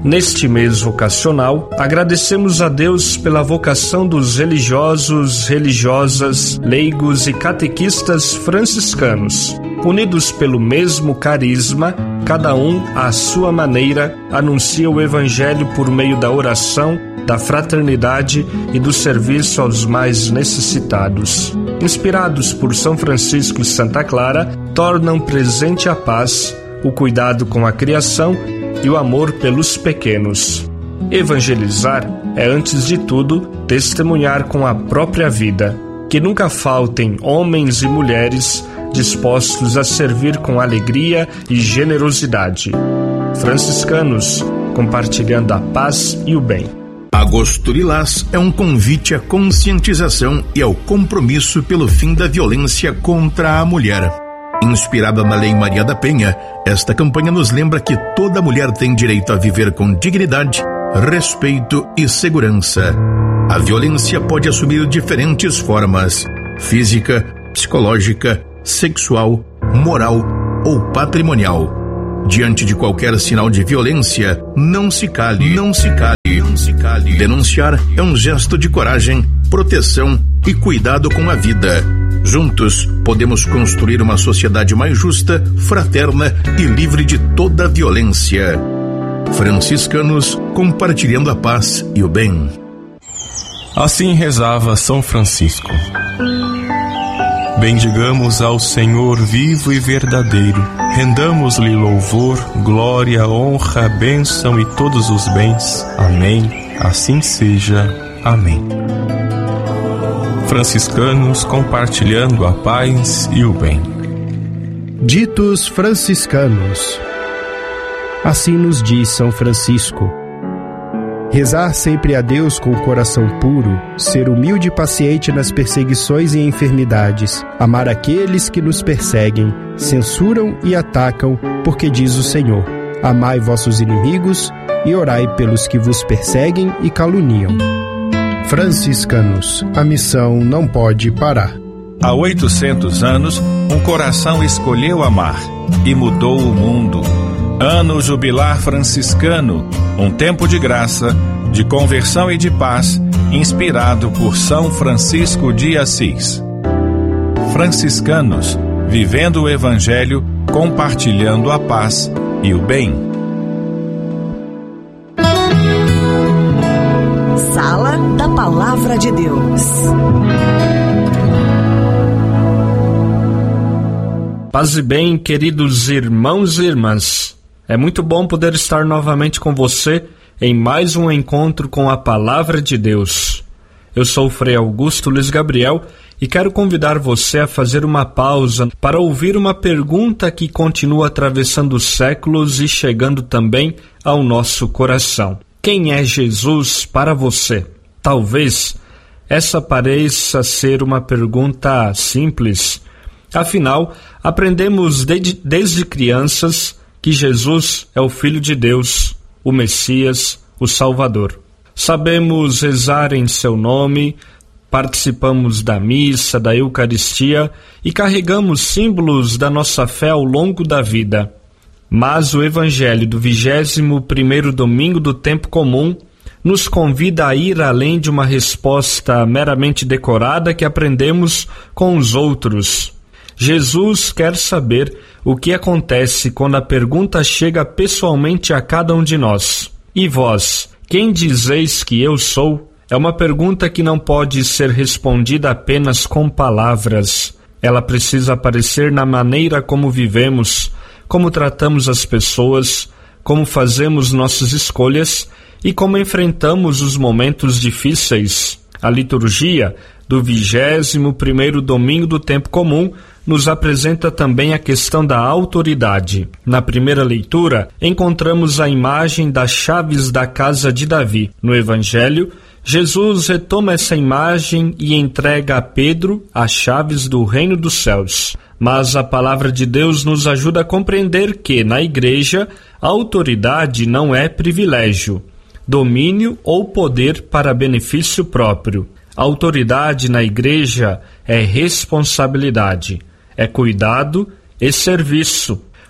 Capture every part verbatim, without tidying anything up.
Neste mês vocacional, agradecemos a Deus pela vocação dos religiosos, religiosas, leigos e catequistas franciscanos. Unidos pelo mesmo carisma, cada um, à sua maneira, anuncia o Evangelho por meio da oração, da fraternidade e do serviço aos mais necessitados. Inspirados por São Francisco e Santa Clara, tornam presente a paz, o cuidado com a criação e o amor pelos pequenos. Evangelizar é, antes de tudo, testemunhar com a própria vida. Que nunca faltem homens e mulheres dispostos a servir com alegria e generosidade. Franciscanos, compartilhando a paz e o bem. Agosto Lilás é um convite à conscientização e ao compromisso pelo fim da violência contra a mulher. Inspirada na Lei Maria da Penha, esta campanha nos lembra que toda mulher tem direito a viver com dignidade, respeito e segurança. A violência pode assumir diferentes formas: física, psicológica, sexual, moral ou patrimonial. Diante de qualquer sinal de violência, não se cale, não se cale, não se cale. Denunciar é um gesto de coragem, proteção e cuidado com a vida. Juntos, podemos construir uma sociedade mais justa, fraterna e livre de toda violência. Franciscanos, compartilhando a paz e o bem. Assim rezava São Francisco. Bendigamos ao Senhor vivo e verdadeiro. Rendamos-lhe louvor, glória, honra, bênção e todos os bens. Amém. Assim seja. Amém. Franciscanos, compartilhando a paz e o bem. Ditos franciscanos. Assim nos diz São Francisco: rezar sempre a Deus com o coração puro, ser humilde e paciente nas perseguições e enfermidades, amar aqueles que nos perseguem, censuram e atacam, porque diz o Senhor: amai vossos inimigos e orai pelos que vos perseguem e caluniam. Franciscanos, a missão não pode parar. Há oitocentos anos, um coração escolheu amar e mudou o mundo. Ano Jubilar Franciscano, um tempo de graça, de conversão e de paz, inspirado por São Francisco de Assis. Franciscanos, vivendo o Evangelho, compartilhando a paz e o bem. Sala da Palavra de Deus. Paz e bem, queridos irmãos e irmãs. É muito bom poder estar novamente com você em mais um encontro com a Palavra de Deus. Eu sou o Frei Augusto Luiz Gabriel e quero convidar você a fazer uma pausa para ouvir uma pergunta que continua atravessando os séculos e chegando também ao nosso coração. Quem é Jesus para você? Talvez essa pareça ser uma pergunta simples. Afinal, aprendemos de, desde crianças que Jesus é o Filho de Deus, o Messias, o Salvador. Sabemos rezar em seu nome, participamos da missa, da Eucaristia e carregamos símbolos da nossa fé ao longo da vida. Mas o Evangelho do vigésimo primeiro domingo do tempo comum nos convida a ir além de uma resposta meramente decorada que aprendemos com os outros. Jesus quer saber o que acontece quando a pergunta chega pessoalmente a cada um de nós. E vós, quem dizeis que eu sou? É uma pergunta que não pode ser respondida apenas com palavras. Ela precisa aparecer na maneira como vivemos, como tratamos as pessoas, como fazemos nossas escolhas e como enfrentamos os momentos difíceis. A liturgia do vigésimo primeiro domingo do tempo comum nos apresenta também a questão da autoridade. Na primeira leitura, encontramos a imagem das chaves da casa de Davi. No Evangelho, Jesus retoma essa imagem e entrega a Pedro as chaves do reino dos céus. Mas a palavra de Deus nos ajuda a compreender que, na igreja, a autoridade não é privilégio, domínio ou poder para benefício próprio. A autoridade na igreja é responsabilidade, é cuidado e serviço.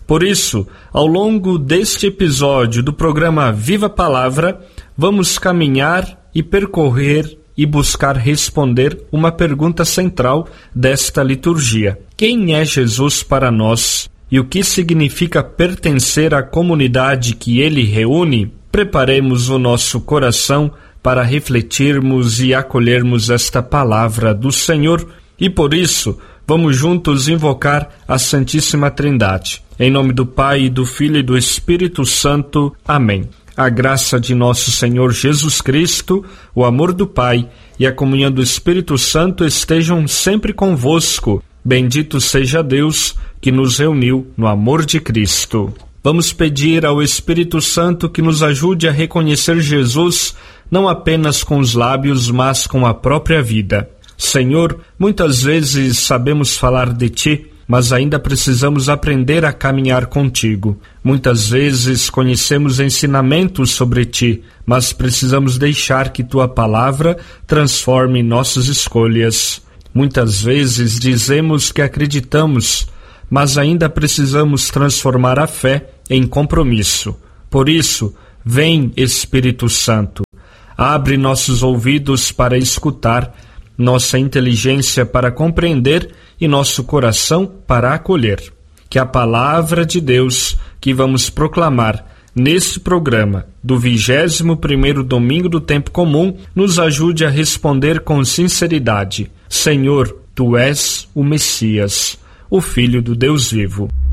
Por isso, ao longo deste episódio do programa Viva a Palavra, vamos caminhar e percorrer e buscar responder uma pergunta central desta liturgia: quem é Jesus para nós e o que significa pertencer à comunidade que ele reúne? Preparemos o nosso coração para refletirmos e acolhermos esta palavra do Senhor e, por isso, vamos juntos invocar a Santíssima Trindade. Em nome do Pai, do Filho e do Espírito Santo. Amém. A graça de nosso Senhor Jesus Cristo, o amor do Pai e a comunhão do Espírito Santo estejam sempre convosco. Bendito seja Deus que nos reuniu no amor de Cristo. Vamos pedir ao Espírito Santo que nos ajude a reconhecer Jesus não apenas com os lábios, mas com a própria vida. Senhor, muitas vezes sabemos falar de Ti, mas ainda precisamos aprender a caminhar contigo. Muitas vezes conhecemos ensinamentos sobre Ti, mas precisamos deixar que Tua palavra transforme nossas escolhas. Muitas vezes dizemos que acreditamos, mas ainda precisamos transformar a fé em compromisso. Por isso, vem, Espírito Santo, abre nossos ouvidos para escutar, nossa inteligência para compreender e nosso coração para acolher. Que a palavra de Deus que vamos proclamar neste programa do vigésimo primeiro domingo do tempo comum nos ajude a responder com sinceridade: Senhor, Tu és o Messias, o Filho do Deus vivo.